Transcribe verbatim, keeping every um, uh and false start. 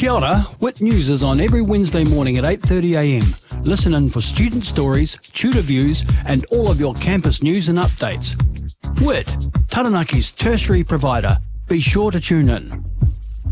Kia ora, Wit News is on every Wednesday morning at eight thirty a m. Listen in for student stories, tutor views and all of your campus news and updates. Wit, Taranaki's tertiary provider. Be sure to tune in.